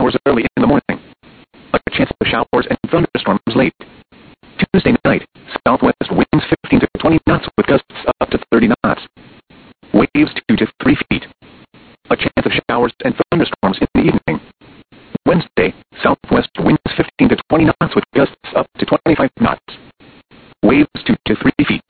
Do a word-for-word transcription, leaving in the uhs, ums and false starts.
showers early in the morning. A chance of showers and thunderstorms late. Tuesday night, southwest winds fifteen to twenty knots with gusts up to thirty knots. Waves two to three feet. A chance of showers and thunderstorms in the evening. Wednesday, southwest winds fifteen to twenty knots with gusts up to twenty-five knots. Waves two to three feet.